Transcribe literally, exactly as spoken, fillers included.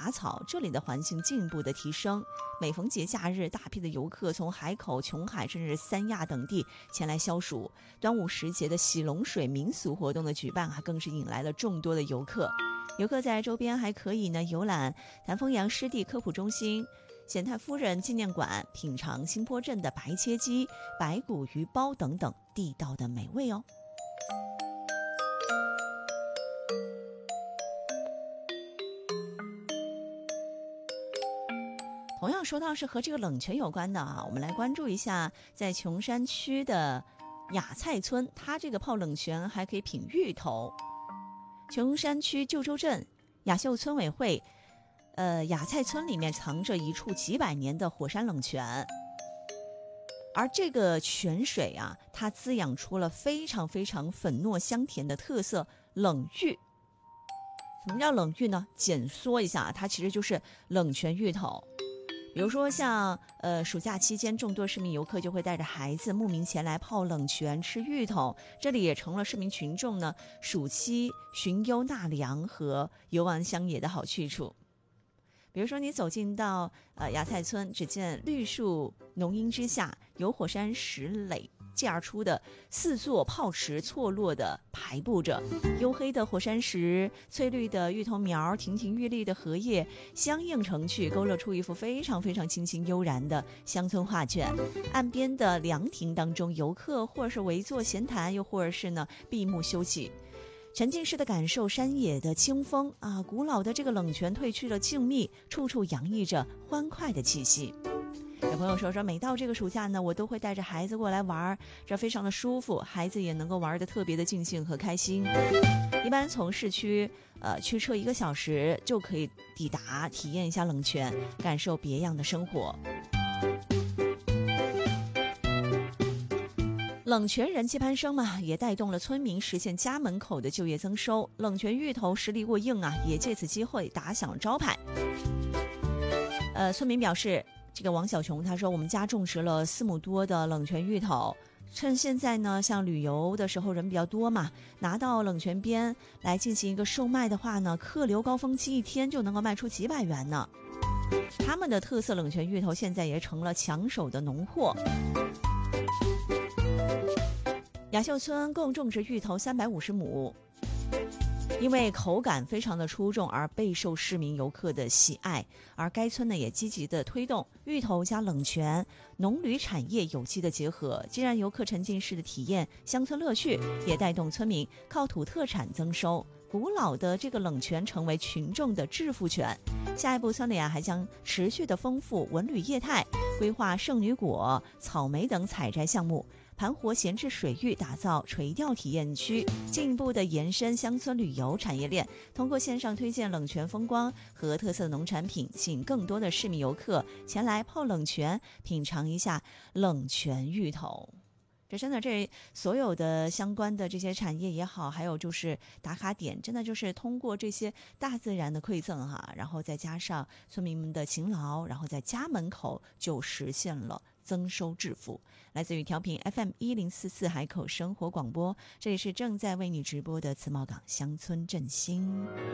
杂草，这里的环境进一步的提升。每逢节假日，大批的游客从海口、琼海甚至三亚等地前来消暑。端午时节的洗龙水民俗活动的举办啊，更是引来了众多的游客。游客在周边还可以呢游览谭峰阳湿地科普中心、显太夫人纪念馆，品尝新坡镇的白切鸡、白骨鱼包等等地道的美味哦。同样说到是和这个冷泉有关的啊，我们来关注一下在琼山区的雅菜村，它这个泡冷泉还可以品芋头。琼山区旧州镇雅秀村委会呃，雅菜村里面藏着一处几百年的火山冷泉，而这个泉水啊，它滋养出了非常非常粉糯香甜的特色冷芋。什么叫冷芋呢？简缩一下，它其实就是冷泉芋头。比如说像呃暑假期间，众多市民游客就会带着孩子慕名前来泡冷泉吃芋头，这里也成了市民群众呢暑期寻幽纳凉和游玩乡野的好去处。比如说你走进到呃雅菜村，只见绿树浓荫之下，由火山石垒建而出的四座泡池错落的排布着，黝黑的火山石、翠绿的芋头苗、亭亭玉立的荷叶相映成趣，勾勒出一幅非常非常清新悠然的乡村画卷。岸边的凉亭当中，游客或是围坐闲谈，又或者是呢闭目休息，沉浸式的感受山野的清风啊，古老的这个冷泉褪去了静谧，处处洋溢着欢快的气息。有朋友说说每到这个暑假呢，我都会带着孩子过来玩，这非常的舒服，孩子也能够玩得特别的尽兴和开心。一般从市区呃驱车一个小时就可以抵达，体验一下冷泉，感受别样的生活。冷泉人气攀升嘛，也带动了村民实现家门口的就业增收。冷泉芋头实力过硬啊，也借此机会打响招牌。呃，村民表示，这个王小琼他说，我们家种植了四亩多的冷泉芋头，趁现在呢像旅游的时候人比较多嘛，拿到冷泉边来进行一个售卖的话呢，客流高峰期一天就能够卖出几百元呢。他们的特色冷泉芋头现在也成了抢手的农货。雅秀村共种植芋头三百五十亩，因为口感非常的出众而备受市民游客的喜爱。而该村呢也积极的推动芋头加冷泉、农旅产业有机的结合，既让游客沉浸式的体验乡村乐趣，也带动村民靠土特产增收。古老的这个冷泉成为群众的致富泉。下一步村里啊还将持续的丰富文旅业态，规划圣女果、草莓等采摘项目，盘活闲置水域，打造垂钓体验区，进一步的延伸乡村旅游产业链。通过线上推荐冷泉风光和特色农产品，吸引更多的市民游客前来泡冷泉，品尝一下冷泉芋头。这真的，这所有的相关的这些产业也好，还有就是打卡点，真的就是通过这些大自然的馈赠哈，然后再加上村民们的勤劳，然后在家门口就实现了增收致富。来自于调频 F M 一零四四海口生活广播，这里是正在为你直播的慈茂港乡村振兴。